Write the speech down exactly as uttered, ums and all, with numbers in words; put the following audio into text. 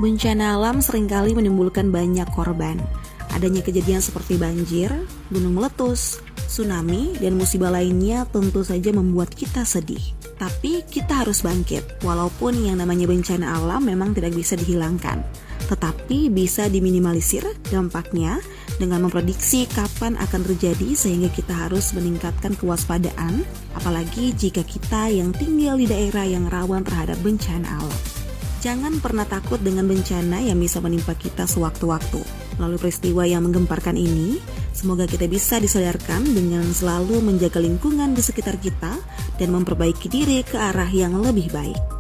Bencana alam seringkali menimbulkan banyak korban. Adanya kejadian seperti banjir, gunung meletus, tsunami, dan musibah lainnya tentu saja membuat kita sedih. Tapi kita harus bangkit, walaupun yang namanya bencana alam memang tidak bisa dihilangkan. Tetapi bisa diminimalisir dampaknya dengan memprediksi kapan akan terjadi sehingga kita harus meningkatkan kewaspadaan, apalagi jika kita yang tinggal di daerah yang rawan terhadap bencana alam. Jangan pernah takut dengan bencana yang bisa menimpa kita sewaktu-waktu. Melalui peristiwa yang menggemparkan ini, semoga kita bisa disadarkan dengan selalu menjaga lingkungan di sekitar kita dan memperbaiki diri ke arah yang lebih baik.